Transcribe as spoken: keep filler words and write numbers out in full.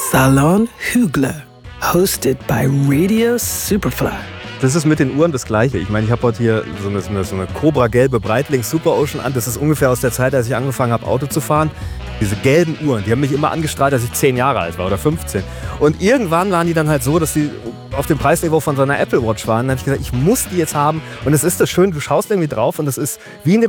Salon Hügler, hosted by Radio Superfly. Das ist mit den Uhren das Gleiche. Ich meine, ich habe heute hier so eine, so eine, so eine Cobra-gelbe Breitling Super Ocean an. Das ist ungefähr aus der Zeit, als ich angefangen habe, Auto zu fahren. Diese gelben Uhren, die haben mich immer angestrahlt, als ich zehn Jahre alt war oder fünfzehn. Und irgendwann waren die dann halt so, dass sie auf dem Preisniveau von so einer Apple Watch waren. Dann habe ich gesagt, ich muss die jetzt haben. Und es ist das schön, du schaust irgendwie drauf und es ist wie in dem